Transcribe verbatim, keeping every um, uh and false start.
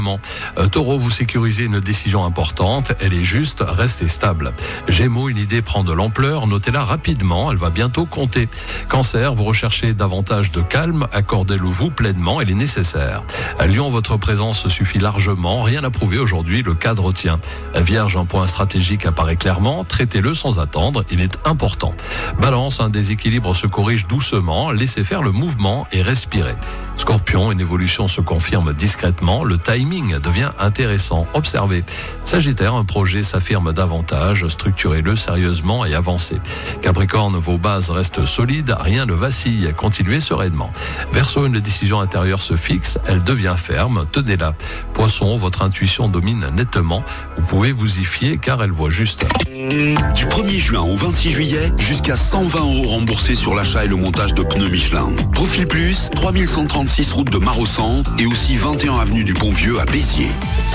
Euh, Taureau, vous sécurisez une décision importante, elle est juste, restez stable. Gémeaux, une idée prend de l'ampleur, notez-la rapidement, elle va bientôt compter. Cancer, vous recherchez davantage de calme, accordez-le-vous pleinement, elle est nécessaire. À Lion, votre présence suffit largement, rien à prouver aujourd'hui, le cadre tient. Vierge, un point stratégique apparaît clairement, traitez-le sans attendre, il est important. Balance, un déséquilibre se corrige doucement, laissez faire le mouvement et respirez. Scorpion, une évolution se confirme discrètement, le timing devient intéressant. Observez. Sagittaire, un projet s'affirme davantage, structurez-le sérieusement et avancez. Capricorne, vos bases restent solides, rien ne vacille, continuez sereinement. Verseau, une décision intérieure se fixe, elle devient ferme, tenez-la. Poisson, votre intuition domine nettement, vous pouvez vous y fier car elle voit juste. Du premier juin au vingt-six juillet, jusqu'à cent vingt euros remboursés sur l'achat et le montage de pneus Michelin. Profil Plus, trois mille cent trente-six route de Marossan et aussi vingt et un avenue du Pont-Vieux à Béziers.